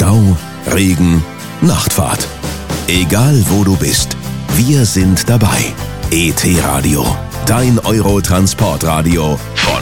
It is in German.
Stau, Regen, Nachtfahrt. Egal wo du bist, wir sind dabei. ET Radio, dein Euro-Transportradio von